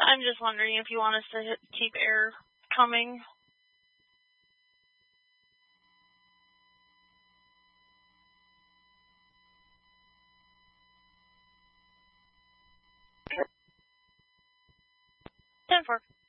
I'm just wondering if you want us to keep air coming. Ten four.